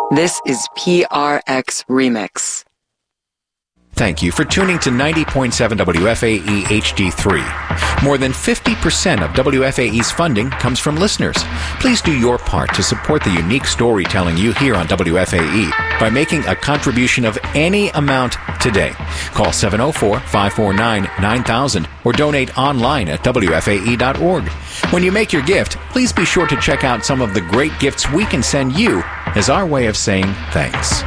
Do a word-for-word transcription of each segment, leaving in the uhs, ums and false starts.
This is P R X Remix. Thank you for tuning to ninety point seven W F A E H D three. More than fifty percent of W F A E's funding comes from listeners. Please do your part to support the unique storytelling you hear on W F A E by making a contribution of any amount today. Call seven oh four, five four nine, nine thousand or donate online at W F A E dot org. When you make your gift, please be sure to check out some of the great gifts we can send you as our way of saying thanks.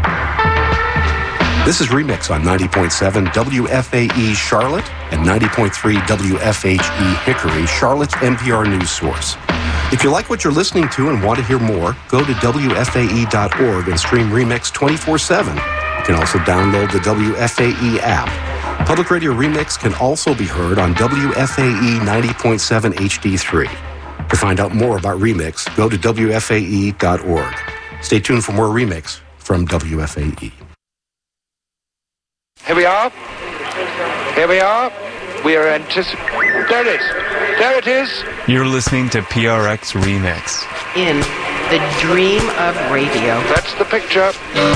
This is Remix on ninety point seven W F A E Charlotte and ninety point three W F H E Hickory, Charlotte's N P R news source. If you like what you're listening to and want to hear more, go to W F A E dot org and stream Remix twenty-four seven. You can also download the W F A E app. Public Radio Remix can also be heard on W F A E ninety point seven H D three. To find out more about Remix, go to W F A E dot org. Stay tuned for more Remix from W F A E. Here we are. Here we are. We are anticipating. There it is. There it is. You're listening to P R X Remix. In the dream of radio. That's the picture.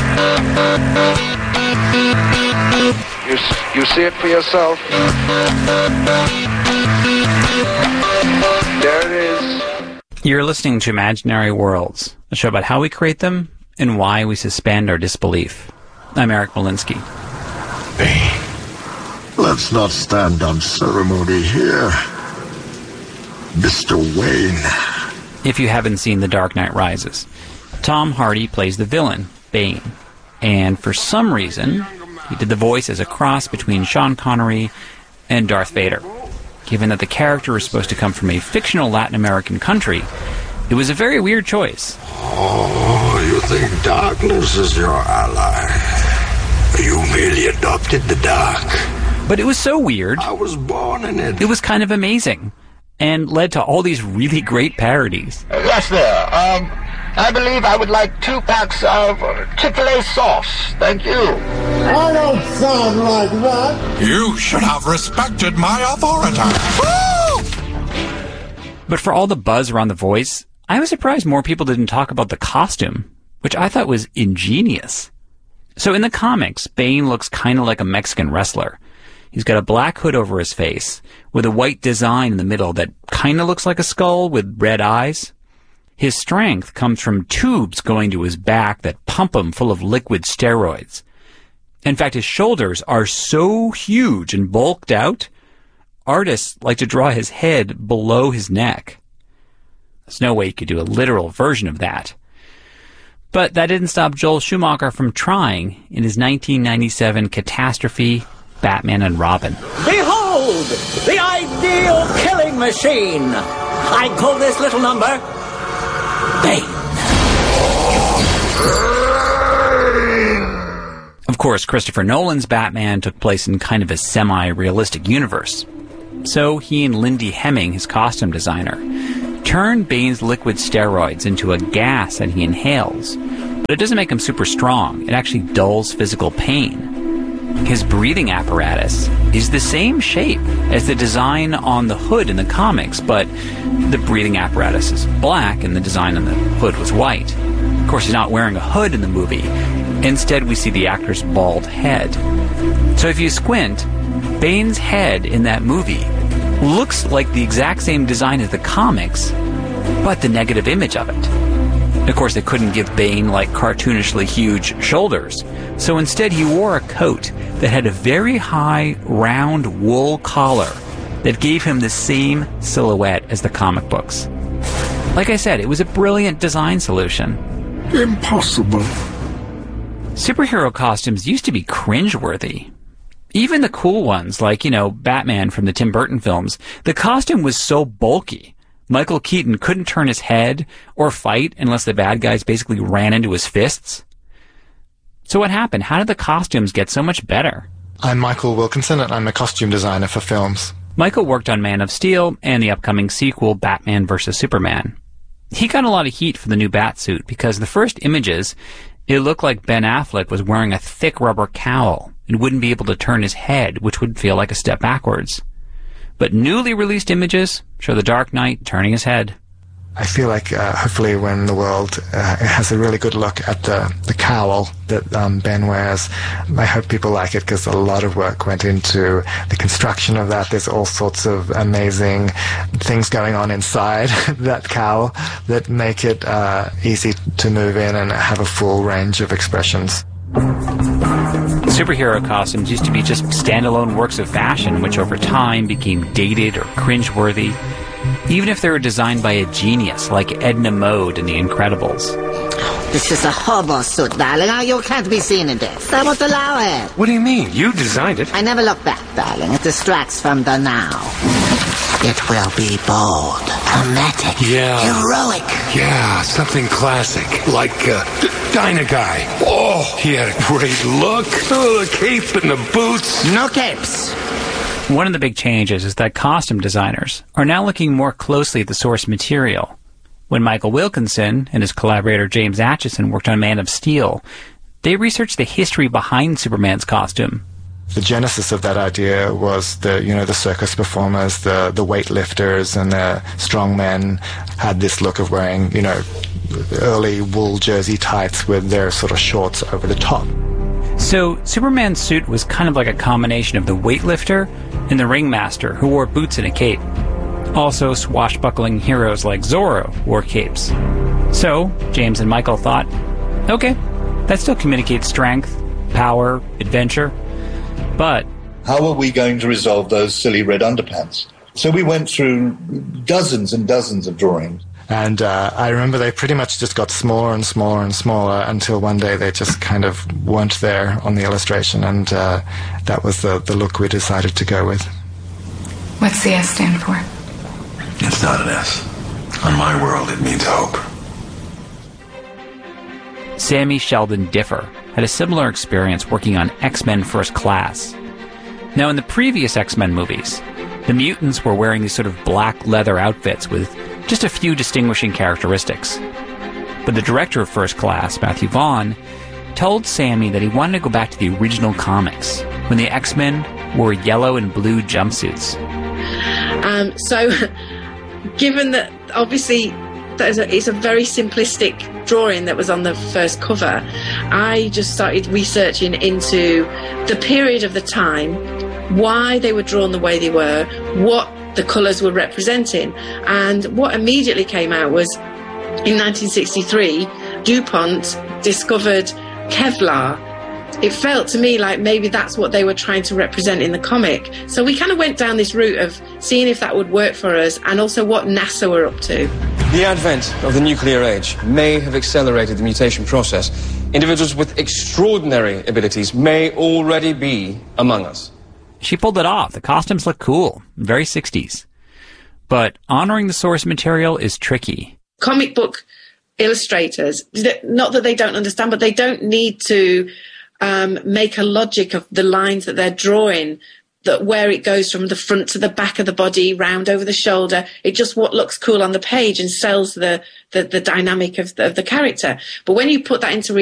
You, you see it for yourself. There it is. You're listening to Imaginary Worlds, a show about how we create them and why we suspend our disbelief. I'm Eric Molinsky. Bane, let's not stand on ceremony here. Mister Wayne. If you haven't seen The Dark Knight Rises, Tom Hardy plays the villain, Bane. And for some reason, he did the voice as a cross between Sean Connery and Darth Vader. Given that the character was supposed to come from a fictional Latin American country, it was a very weird choice. Oh, you think darkness is your ally? You merely adopted the dark. But it was so weird. I was born in it. It was kind of amazing, and led to all these really great parodies. Uh, yes, there. Um, I believe I would like two packs of uh, Chick-fil-A sauce. Thank you. I don't sound like that. You should have respected my authority. Woo! But for all the buzz around the voice, I was surprised more people didn't talk about the costume, which I thought was ingenious. So in the comics, Bane looks kind of like a Mexican wrestler. He's got a black hood over his face with a white design in the middle that kind of looks like a skull with red eyes. His strength comes from tubes going to his back that pump him full of liquid steroids. In fact, his shoulders are so huge and bulked out, artists like to draw his head below his neck. There's no way you could do a literal version of that. But that didn't stop Joel Schumacher from trying in his nineteen ninety-seven catastrophe, Batman and Robin. Behold, the ideal killing machine. I call this little number Bane. Of course, Christopher Nolan's Batman took place in kind of a semi-realistic universe. So he and Lindy Hemming, his costume designer, turned Bane's liquid steroids into a gas that he inhales. But it doesn't make him super strong. It actually dulls physical pain. His breathing apparatus is the same shape as the design on the hood in the comics, but the breathing apparatus is black and the design on the hood was white. Of course, he's not wearing a hood in the movie. Instead, we see the actor's bald head. So if you squint, Bane's head in that movie looks like the exact same design as the comics, but the negative image of it. Of course, they couldn't give Bane, like, cartoonishly huge shoulders, so instead he wore a coat that had a very high, round wool collar that gave him the same silhouette as the comic books. Like I said, it was a brilliant design solution. Impossible. Superhero costumes used to be cringeworthy. Even the cool ones, like, you know, Batman from the Tim Burton films, the costume was so bulky. Michael Keaton couldn't turn his head or fight unless the bad guys basically ran into his fists. So what happened? How did the costumes get so much better? I'm Michael Wilkinson, and I'm a costume designer for films. Michael worked on Man of Steel and the upcoming sequel, Batman versus Superman. He got a lot of heat for the new Batsuit because the first images, it looked like Ben Affleck was wearing a thick rubber cowl and wouldn't be able to turn his head, which would feel like a step backwards. But newly released images show the Dark Knight turning his head. I feel like uh, hopefully when the world uh, has a really good look at the, the cowl that um, Ben wears, I hope people like it because a lot of work went into the construction of that. There's all sorts of amazing things going on inside that cowl that make it uh, easy to move in and have a full range of expressions. Superhero costumes used to be just standalone works of fashion, which over time became dated or cringeworthy, even if they were designed by a genius like Edna Mode in The Incredibles. This is a hobo suit, darling. You can't be seen in this. I won't allow it. What do you mean? You designed it. I never look back, darling. It distracts from the now. It will be bold, dramatic, Yeah. heroic. Yeah, something classic, like uh, D- Dynaguy. Oh, he had a great look. Oh, the cape and the boots. No capes. One of the big changes is that costume designers are now looking more closely at the source material. When Michael Wilkinson and his collaborator James Acheson worked on Man of Steel, they researched the history behind Superman's costume. The genesis of that idea was the, you know, the circus performers, the, the weightlifters and the strongmen had this look of wearing, you know, early wool jersey tights with their sort of shorts over the top. So Superman's suit was kind of like a combination of the weightlifter and the ringmaster who wore boots and a cape. Also, swashbuckling heroes like Zorro wore capes. So, James and Michael thought, okay, that still communicates strength, power, adventure, but how are we going to resolve those silly red underpants? So we went through dozens and dozens of drawings. And uh, I remember they pretty much just got smaller and smaller and smaller until one day they just kind of weren't there on the illustration, and uh, that was the, the look we decided to go with. What's the S stand for? It's not an S. On my world, it means hope. Sammy Sheldon Differ had a similar experience working on X-Men First Class. Now, in the previous X-Men movies, the mutants were wearing these sort of black leather outfits with just a few distinguishing characteristics. But the director of First Class, Matthew Vaughn, told Sammy that he wanted to go back to the original comics, when the X-Men wore yellow and blue jumpsuits. Um, so, given that obviously that is a, it's a very simplistic drawing that was on the first cover, I just started researching into the period of the time, why they were drawn the way they were, what the colours were representing, and what immediately came out was in nineteen sixty-three DuPont discovered Kevlar. It felt to me like maybe that's what they were trying to represent in the comic, so we kind of went down this route of seeing if that would work for us and also what NASA were up to. The advent of the nuclear age may have accelerated the mutation process. Individuals with extraordinary abilities may already be among us. She pulled it off. The costumes look cool. Very sixties. But honoring the source material is tricky. Comic book illustrators, not that they don't understand, but they don't need to um, make a logic of the lines that they're drawing, that where it goes from the front to the back of the body, round over the shoulder. It just what looks cool on the page and sells the, the, the dynamic of the, of the character. But when you put that into reality,